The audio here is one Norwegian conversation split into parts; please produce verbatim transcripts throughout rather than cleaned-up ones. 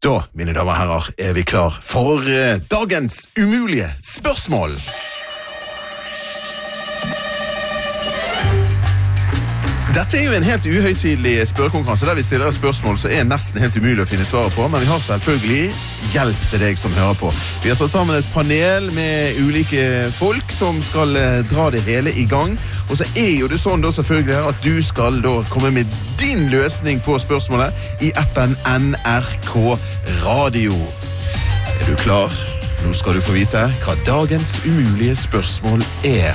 Da, mine damer og herrer, er vi klar for uh, dagens umulige spørsmål. Dette er jo en helt uhøytidelig spørrekonkurranse der vi stiller et spørsmål som er nesten helt umulig å finne svaret på, men vi har selvfølgelig hjelp til deg som hører på. Vi har satt sammen et panel med ulike folk som skal uh, dra det hele i gang, og så er jo det sånn da selvfølgelig at du skal da komme med din løsning på spørsmålet i appen N R K Radio. Er du klar? Nå skal du få vite hva dagens umulige spørsmål er.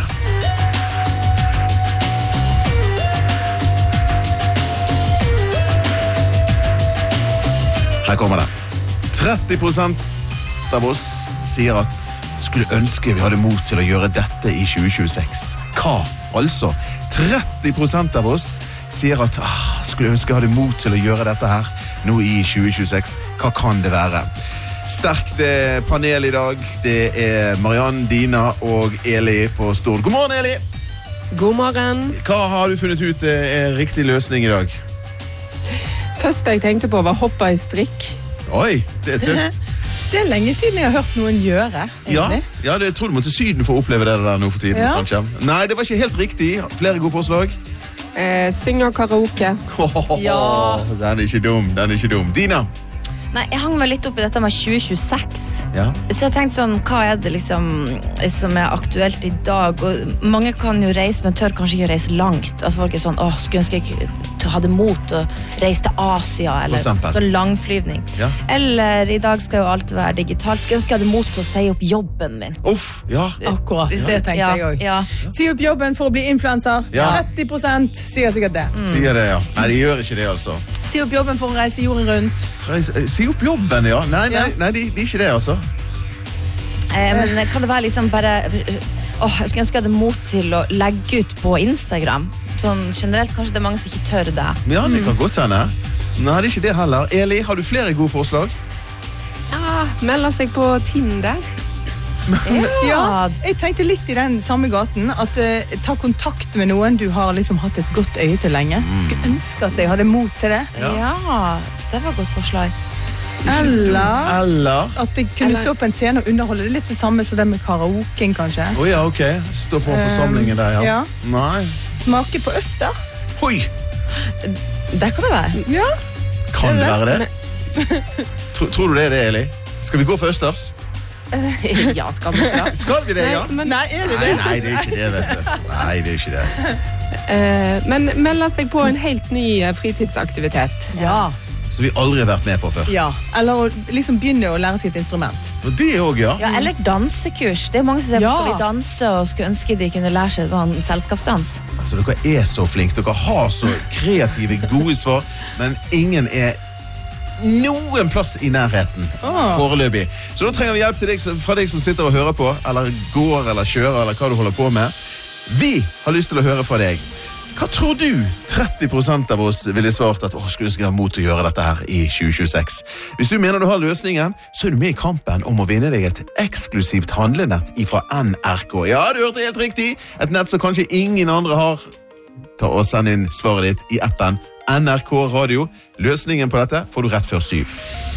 Her kommer det. tretti prosent av oss sier at skulle ønske vi hadde mot til å gjøre dette i tjue tjueseks. Hva? Altså, tretti prosent av oss sier at ah, skulle ønske jeg hadde mot til å gjøre dette her nå i tjue tjueseks. Hva kan det være? Sterkt panel i dag. Det er Mariann, Dina og Eli på Stord. God morgen, Eli! God morgen. Hva har du funnet ut er riktig løsning i dag? Første jeg tenkte på var hoppe i strikk. Oi, det er tøft. Det er lenge siden jeg har hørt noen gjøre, egentlig. Ja, ja det, jeg tror du må til Syden for å oppleve det der nå for tiden, ja. Kanskje. Nei, det var ikke helt riktig. Flere gode forslag. Eh, synge karaoke. Oh, ja. Den er ikke dum, den er ikke dum. Dina? Nei, jeg hang meg litt opp i dette med tjue tjueseks. Ja. Så jeg tenkte sånn, hva er det liksom som er aktuelt i dag? Og mange kan jo reise, men tør kanskje ikke reise langt. At folk er sånn, åh, skulle ønske jeg hadde mot å reise til Asia, eller sånn langflyvning. Ja. Eller i dag skal jo alt være digitalt. Skulle ønske jeg hadde mot å si opp jobben min. Uff, ja. Akkurat, det tenkte ja, jeg også. Ja. Si opp jobben for å bli influencer. Ja. tretti prosent sier sikkert det. Mm. Sier det, ja. Nei, de gjør ikke det, altså. Si opp jobben for å reise jorden rundt. Reis, si opp jobben, ja. Nei, nei, nei de, de er ikke det, altså. Eh, men kan det være liksom bare... Åh, jeg skulle ønske jeg hadde mot til å legge ut på Instagram. Sånn generelt, kanskje det er mange som ikke tør det. Ja, det kan godt henne. Nei, det er ikke det heller. Eli, har du flere gode forslag? Ja, melder seg på Tinder. Ja, jeg tenkte litt i den samme gaten at uh, ta kontakt med noen du har liksom hatt et godt øye til lenge. Skulle ønske at jeg hadde mot til det. Ja, ja det var et godt forslag. Eller, Eller at jeg kunne Eller... stå på en scene og underholde. Det er litt det samme som det med karaoken, kanskje. Å oh, ja, ok. Stå for forsamlingen der, ja. ja. Nei. Smake på østers. Oi! Det kan det være. Ja. Kan det være det? Men... Tror, tror du det er det, Eli? Skal vi gå for østers? Uh, ja, skal vi ikke da? Skal vi det, ja? Nei, men... Nei, er det Nei, det? nei, det er ikke det, vet du. Nei, det er ikke det. Uh, men melder seg på en helt ny fritidsaktivitet. Ja. Så vi aldri har vært med på før. Ja, eller å liksom begynne å lære seg et instrument. Og det også, ja. Ja, eller dansekurs. Det er mange som sier, Ja. skal vi danse og skulle ønske de kunne lære seg sånn selskapsdans. Altså, dere er så flink. Dere har så kreative, gode svar, men ingen er noen plass i nærheten Ah. foreløpig. Så da trenger vi hjelp til deg, fra deg som sitter og hører på, eller går eller kjører, eller hva du holder på med. Vi har lyst til å høre fra deg. Hva tror du? tretti prosent av oss ville svart at åh, skulle jeg ha mot til å gjøre dette her i tjue tjueseks. Hvis du mener du har løsningen, så er du med i kampen om å vinne deg et eksklusivt handlenett fra N R K. Ja, du hørte helt riktig. Et nett som kanskje ingen andre har. Ta og send inn svaret ditt i appen N R K Radio. Løsningen på dette får du rett før syv.